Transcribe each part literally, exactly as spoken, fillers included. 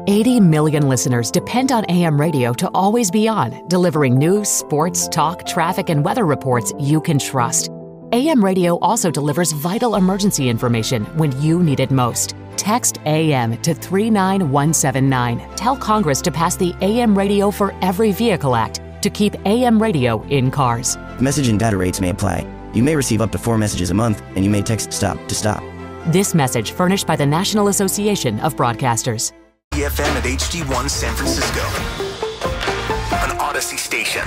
eighty million listeners depend on A M radio to always be on, delivering news, sports, talk, traffic, and weather reports you can trust. A M radio also delivers vital emergency information when you need it most. Text A M to three nine one seven nine. Tell Congress to pass the A M Radio for Every Vehicle Act to keep A M radio in cars. Message and data rates may apply. You may receive up to four messages a month, and you may text STOP to stop. This message furnished by the National Association of Broadcasters. E F M at H D one San Francisco, an Odyssey station.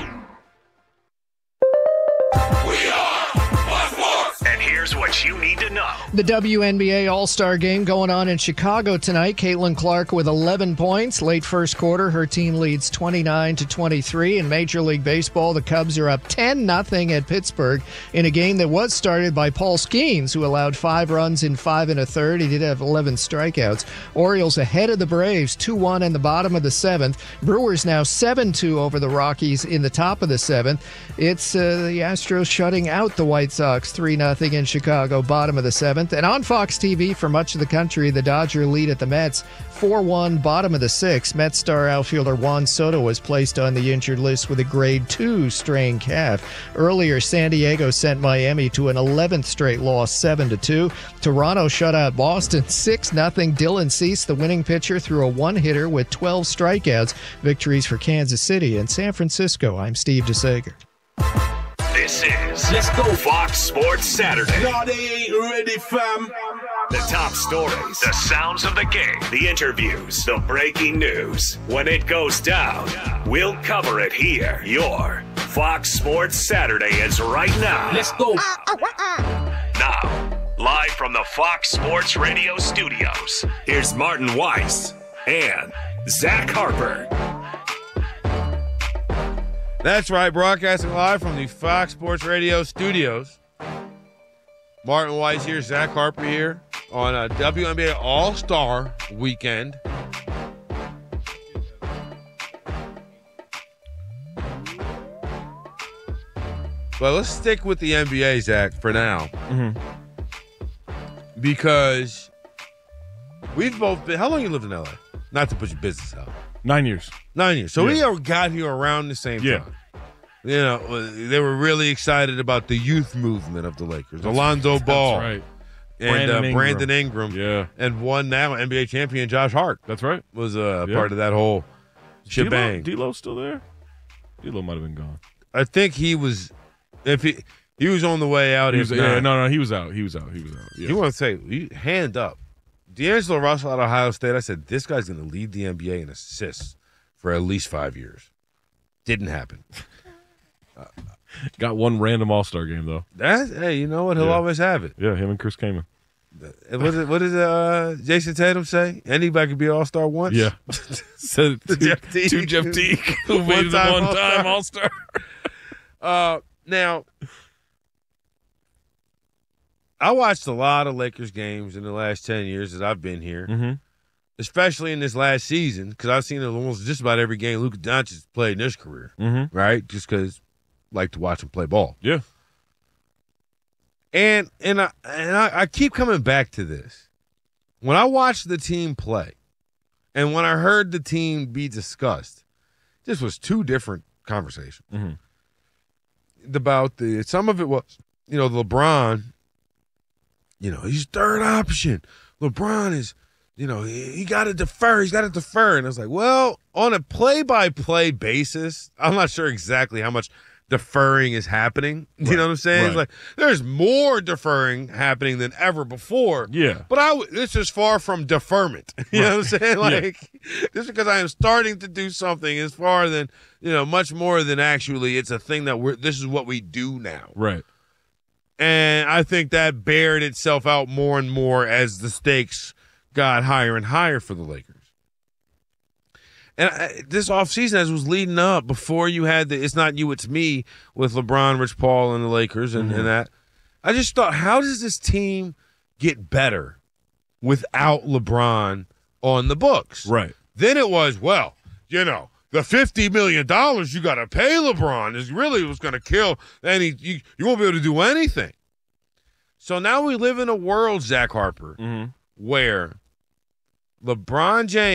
We are Fox Sports. And here's what you need to know. The W N B A All-Star Game going on in Chicago tonight. Caitlin Clark with eleven points. Late first quarter, her team leads twenty-nine to twenty-three. In Major League Baseball, the Cubs are up ten nothing at Pittsburgh in a game that was started by Paul Skeens, who allowed five runs in five and a third. He did have eleven strikeouts. Orioles ahead of the Braves, two one in the bottom of the seventh. Brewers now seven two over the Rockies in the top of the seventh. It's uh, the Astros shutting out the White Sox three nothing in Chicago, bottom of the seventh. And on Fox T V for much of the country, the Dodger lead at the Mets four one, bottom of the sixth. Mets star outfielder Juan Soto was placed on the injured list with a grade two strained calf. Earlier, San Diego sent Miami to an eleventh straight loss, seven to two. Toronto shut out Boston six nothing. Dylan Cease, the winning pitcher, threw a one-hitter with twelve strikeouts. Victories for Kansas City and San Francisco. I'm Steve DeSager. This is Let's Go Fox Sports Saturday. No, they ain't ready, fam. The top stories, the sounds of the game, the interviews, the breaking news. When it goes down, we'll cover it here. Your Fox Sports Saturday is right now. Let's go. Now, live from the Fox Sports Radio studios, here's Martin Weiss and Zach Harper. That's right, broadcasting live from the Fox Sports Radio studios. Martin Weiss here, Zach Harper here on a W N B A All-Star Weekend. But let's stick with the N B A, Zach, for now. Mm-hmm. Because we've both been – how long you lived in L A? Not to put your business out. Nine years. Nine years. So yeah. we all got here around the same yeah. time. You know, they were really excited about the youth movement of the Lakers. That's Alonzo right. Ball. That's right. And Brandon, uh, Ingram. Brandon Ingram. Yeah. And one now N B A champion, Josh Hart. That's right. Was a uh, yeah. part of that whole shebang. D-Lo still there? D-Lo might have been gone. I think he was – if he he was on the way out. He was, if yeah, not. no, no, he was out. He was out. He was out. Yeah. You want to say, you, hand up. D'Angelo Russell out of Ohio State, I said, this guy's going to lead the N B A in assists for at least five years. Didn't happen. uh, Got one random All-Star game, though. That, hey, you know what? He'll yeah. always have it. Yeah, him and Chris Kaman. What did, what did uh, Jason Tatum say? Anybody could be an All-Star once? Yeah. Said two, Jeff Teague. two Jeff Teague, who made it a one-time All-Star. uh, now, I watched a lot of Lakers games in the last ten years that I've been here, mm-hmm. especially in this last season, because I've seen almost just about every game Luka Doncic played in his career, mm-hmm. right? Just because I like to watch him play ball. Yeah. And and I and I, I keep coming back to this. When I watched the team play, and when I heard the team be discussed, this was two different conversations. Mm-hmm. About the some of it was, you know, LeBron. You know, he's third option. LeBron is, you know, he, he got to defer. He's got to defer. And I was like, well, on a play-by-play basis, I'm not sure exactly how much deferring is happening. You right. know what I'm saying? Right. It's like there's more deferring happening than ever before. Yeah. But I w- this is far from deferment. You right. know what I'm saying? Like yeah. just because I am starting to do something is far than, you know, much more than actually it's a thing that we're, this is what we do now. Right. And I think that bared itself out more and more as the stakes got higher and higher for the Lakers. And I, this offseason, as was leading up, before you had the It's Not You, It's Me with LeBron, Rich Paul, and the Lakers and, mm-hmm. and that, I just thought, how does this team get better without LeBron on the books? Right. Then it was, well, you know, the fifty million dollars you got to pay LeBron is really what's going to kill. And he, you, you won't be able to do anything. So now we live in a world, Zach Harper, mm-hmm. where LeBron James